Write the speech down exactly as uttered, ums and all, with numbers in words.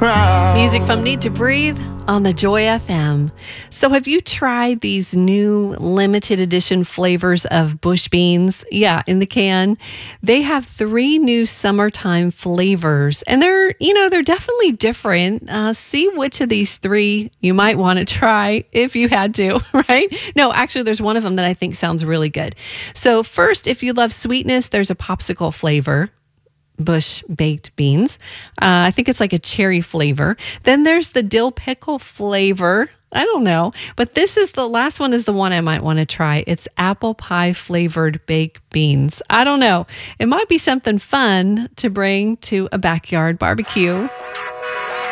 proud. Music from Need to Breathe on the Joy F M. So have you tried these new limited edition flavors of Bush Beans? Yeah, in the can. They have three new summertime flavors, and they're, you know, they're definitely different. Uh, see which of these three you might want to try if you had to, right? No, actually, there's one of them that I think sounds really good. So first, if you love sweetness, there's a popsicle flavor. Bush baked beans. Uh, I think it's like a cherry flavor. Then there's the dill pickle flavor. I don't know, but this is the last one is the one I might want to try. It's apple pie flavored baked beans. I don't know. It might be something fun to bring to a backyard barbecue.